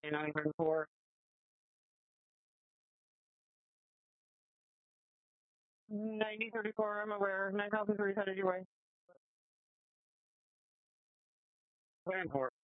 934. 9034, I'm aware. 9003 headed your way. Plan for.